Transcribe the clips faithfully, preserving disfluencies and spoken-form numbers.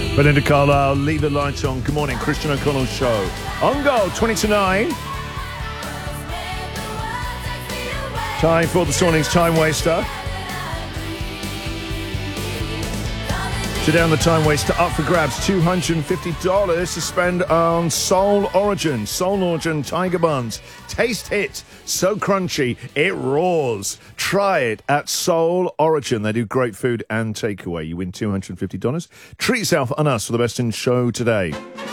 Belinda Carlisle, Leave the Lights On. Good morning, Christian O'Connell Show. On goal, twenty to nine. Time for this morning's Time Waster. Today on the Time Waster, up for grabs, two hundred fifty dollars to spend on Soul Origin. Soul Origin Tiger Buns. Taste hit. So crunchy, it roars. Try it at Soul Origin. They do great food and takeaway. You win two hundred fifty dollars. Treat yourself on us for the best in show today.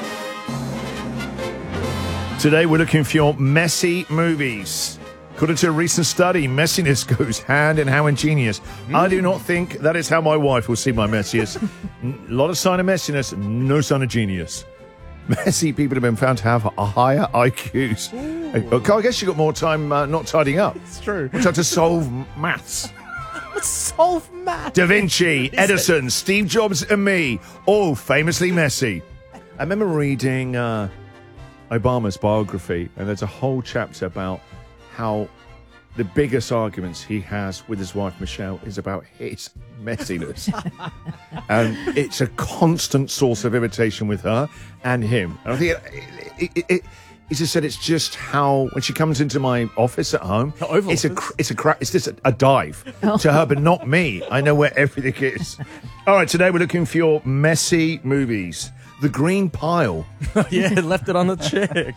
Today we're looking for your messy movies. According to a recent study, messiness goes hand in hand with genius. Mm. I do not think that is how my wife will see my messiest. A lot of sign of messiness, no sign of genius. Messy people have been found to have a higher I Qs. Okay, I guess you got more time uh, not tidying up. It's true. Which had to solve maths. Solve maths. Da Vinci, Edison, Steve Jobs and me, all famously messy. I remember reading uh, Obama's biography, and there's a whole chapter about how the biggest arguments he has with his wife, Michelle, is about his messiness. And it's a constant source of irritation with her and him. And I think it, it, it, it, he just said it's just how, when she comes into my office at home, it's a, it's a cra- it's just a, a dive oh. to her, but not me. I know where everything is. All right, today we're looking for your messy movies. The Green Pile. Yeah, left it on the chick.